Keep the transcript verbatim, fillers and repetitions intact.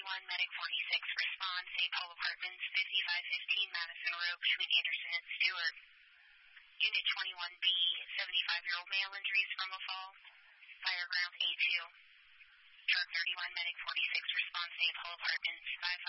one, Medic forty-six, respond, Saint Paul Apartments, fifty-five fifteen Madison Road between Anderson and Stewart. Unit twenty-one B, seventy-five-year-old male injuries from a fall. Fire ground A two. Truck thirty-one, Medic forty-six, respond, Saint Paul Apartments, five five.